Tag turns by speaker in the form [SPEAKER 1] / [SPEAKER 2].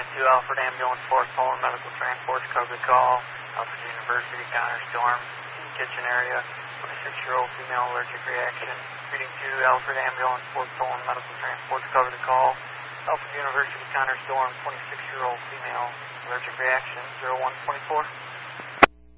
[SPEAKER 1] 32 Alfred Ambulance, Fort Poland Medical Transport, cover the call. Alfred University, Connor Storm, kitchen area, 26-year-old female allergic reaction. Reading to Alfred Ambulance, Fort Poland Medical Transport, cover the call. Alfred University, Connor Storm, 26-year-old female allergic reaction, 0124.